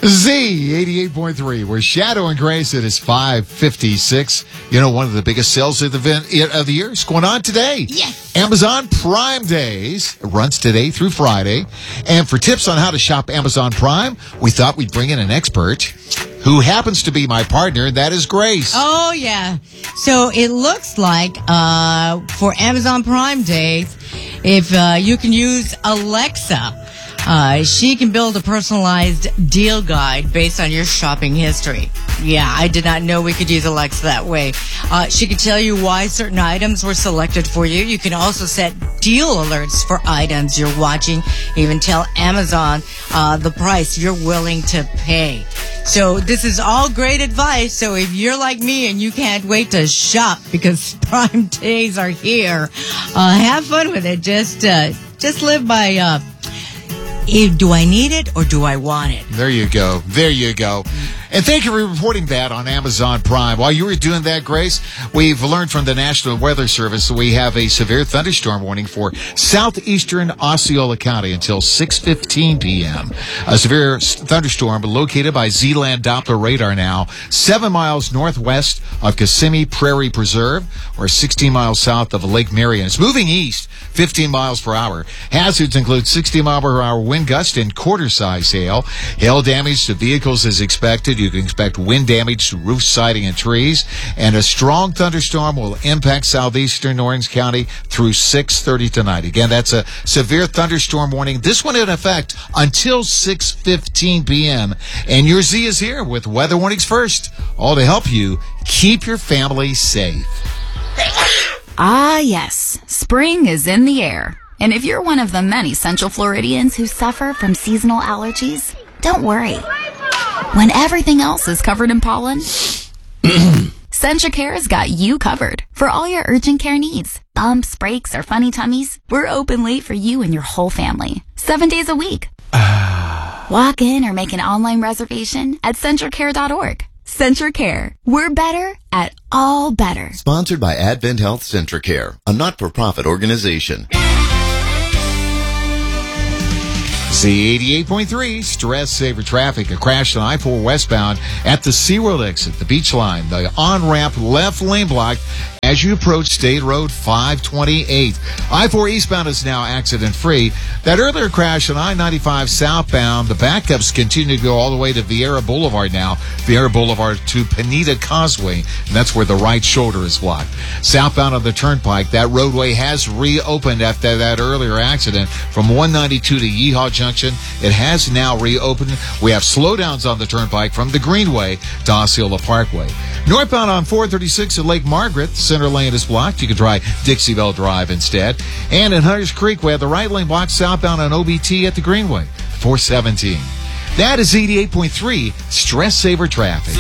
Z 88.3. We're Shadow and Grace. It is 5:56. You know, one of the biggest sales of the year is going on today. Yes. Amazon Prime Days. It runs today through Friday. And for tips on how to shop Amazon Prime, we thought we'd bring in an expert who happens to be my partner, and that is Grace. Oh, yeah. So it looks like for Amazon Prime Days, if you can use Alexa, she can build a personalized deal guide based on your shopping history. Yeah, I did not know we could use Alexa that way. She can tell you why certain items were selected for you. You can also set deal alerts for items you're watching. Even tell Amazon the price you're willing to pay. So this is all great advice. So if you're like me and you can't wait to shop because Prime Days are here, have fun with it. Just live by... do I need it or do I want it? There you go. There you go. And thank you for reporting that on Amazon Prime. While you were doing that, Grace, we've learned from the National Weather Service that we have a severe thunderstorm warning for southeastern Osceola County until 6:15 p.m. A severe thunderstorm located by Zeeland Doppler radar now 7 miles northwest of Kissimmee Prairie Preserve, or 16 miles south of Lake Marion. It's moving east 15 miles per hour. Hazards include 60 mile per hour wind gust and quarter-size hail. Hail damage to vehicles is expected. You can expect wind damage to roof siding and trees. And a strong thunderstorm will impact southeastern Orange County through 6:30 tonight. Again, that's a severe thunderstorm warning. This one in effect until 6:15 p.m. And your Z is here with weather warnings first, all to help you keep your family safe. Ah, yes. Spring is in the air. And if you're one of the many Central Floridians who suffer from seasonal allergies, don't worry. When everything else is covered in pollen, CentraCare's got you covered for all your urgent care needs. Bumps, breaks, or funny tummies, we're open late for you and your whole family, 7 days a week. Walk in or make an online reservation at CentraCare.org. CentraCare. We're better at all better. Sponsored by Advent Health CentraCare, a not-for-profit organization. Z 88.3, stress saver traffic. A crash on I-4 westbound at the SeaWorld exit, the beach line. The on-ramp left lane blocked as you approach State Road 528. I-4 eastbound is now accident-free. That earlier crash on I-95 southbound, the backups continue to go all the way to Vieira Boulevard now. Vieira Boulevard to Pineda Causeway, and that's where the right shoulder is blocked. Southbound on the Turnpike, that roadway has reopened after that earlier accident from 192 to Yeehaw Junction. It has now reopened. We have slowdowns on the Turnpike from the Greenway to Osceola Parkway. Northbound on 436 at Lake Margaret, center lane is blocked. You can try Dixie-Belle Drive instead. And in Hunters Creek, we have the right lane blocked southbound on OBT at the Greenway, 417. That is 88.3 stress saver traffic.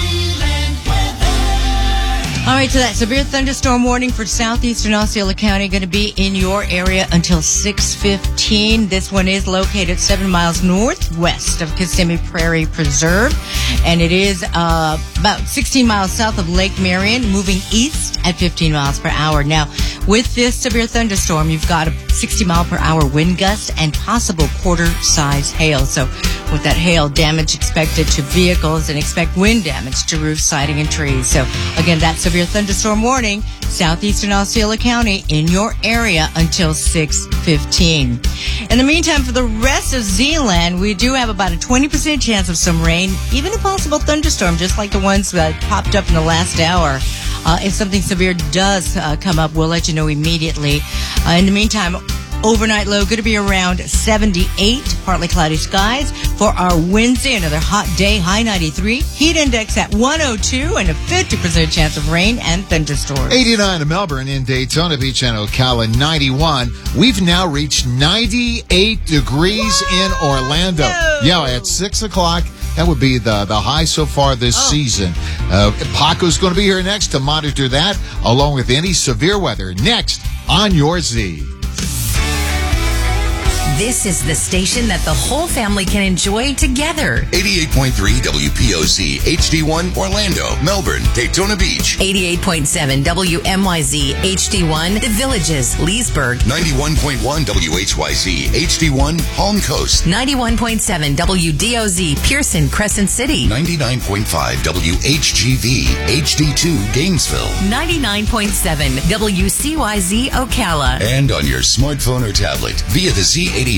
All right, so that severe thunderstorm warning for southeastern Osceola County going to be in your area until 6:15. This one is located 7 miles northwest of Kissimmee Prairie Preserve, and it is about 16 miles south of Lake Marion, moving east at 15 miles per hour. Now, with this severe thunderstorm, you've got a 60 mile per hour wind gust and possible quarter-size hail. So with that hail, damage expected to vehicles, and expect wind damage to roof siding and trees. So again, that severe thunderstorm warning, southeastern Osceola County in your area until 6:15. In the meantime, for the rest of Zeeland, we do have about a 20% chance of some rain, even a possible thunderstorm, just like the ones that popped up in the last hour. If something severe does come up, we'll let you know immediately. In the meantime, overnight low going to be around 78, partly cloudy skies. For our Wednesday, another hot day, high 93. Heat index at 102 and a 50% chance of rain and thunderstorms. 89 in Melbourne, in Daytona Beach and Ocala, 91. We've now reached 98 degrees in Orlando. Yeah, at 6 o'clock. That would be the high so far this season. Paco's going to be here next to monitor that, along with any severe weather. Next on your Z. This is the station that the whole family can enjoy together. 88.3 WPOZ HD1 Orlando, Melbourne, Daytona Beach. 88.7 WMYZ HD1 The Villages, Leesburg. 91.1 WHYZ HD1 Palm Coast. 91.7 WDOZ Pearson, Crescent City. 99.5 WHGV HD2 Gainesville. 99.7 WCYZ Ocala. And on your smartphone or tablet via the Z